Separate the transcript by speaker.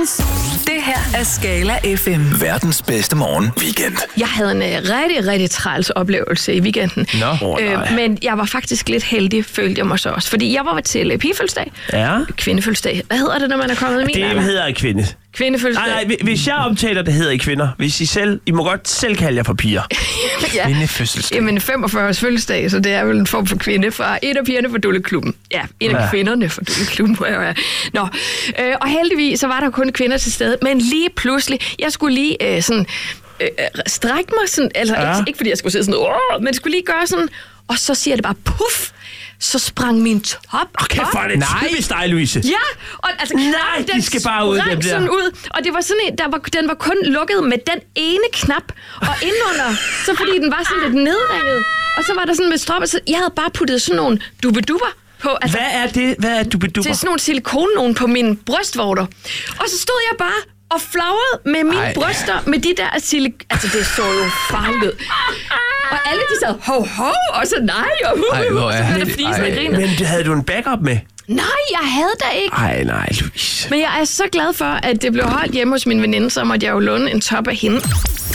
Speaker 1: Det her er Skala FM.
Speaker 2: Verdens bedste weekend.
Speaker 3: Jeg havde en rigtig, rigtig træls oplevelse i weekenden. Men jeg var faktisk lidt heldig, følte jeg mig så også. Fordi jeg var til pigefødselsdag.
Speaker 4: Ja.
Speaker 3: Kvindefødselsdag. Hvad hedder det, når man er kommet i min alder?
Speaker 4: Det hedder kvinde.
Speaker 3: Kvindefødselsdag.
Speaker 4: Nej, hvis jeg omtaler, det hedder I kvinder. Hvis I må godt selv kalde jer for piger.
Speaker 3: Ja.
Speaker 2: Kvindefødselsdag.
Speaker 3: Jamen 45-års fødselsdag, så det er vel en form for kvinde fra en af pigerne fra Dulleklubben. Ja, en af kvinderne fra Dulleklubben, hvor jeg er. Nå, og heldigvis så var der kun kvinder til stede, men lige pludselig, jeg skulle lige strække mig sådan, altså ikke fordi jeg skulle sidde sådan, men skulle lige gøre sådan, og så siger det bare puff, så sprang min top
Speaker 4: Okay, for det typisk dig, Louise.
Speaker 3: Ja, og altså
Speaker 4: Nej, de skal bare ud, dem der.
Speaker 3: sådan ud, og det var sådan en, den var kun lukket med den ene knap, og indunder, så fordi den var sådan lidt nedringet, og så var der sådan med strop, så jeg havde bare puttet sådan nogle dubeduber på. Altså,
Speaker 4: Hvad er dubeduber?
Speaker 3: det er sådan nogle silikone på mine brystvorter. Og så stod jeg bare og flagrede med mine bryster med de der altså det så jo farligt ud. Og alle de sad, ho, og så nej, og og så hørte fnisen og griner.
Speaker 4: Men havde du en backup med?
Speaker 3: Nej, jeg havde da ikke.
Speaker 4: Nej, Louise.
Speaker 3: Men jeg er så glad for, at det blev holdt hjemme hos min veninde, så måtte jeg jo låne en top af hende.